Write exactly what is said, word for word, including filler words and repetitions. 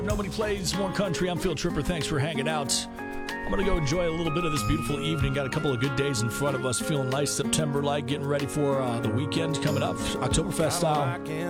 Nobody plays more country. I'm Phil Tripper. Thanks for hanging out. I'm going to go enjoy a little bit of this beautiful evening. Got a couple of good days in front of us. Feeling nice September-like. Getting ready for uh, the weekend coming up. Oktoberfest style.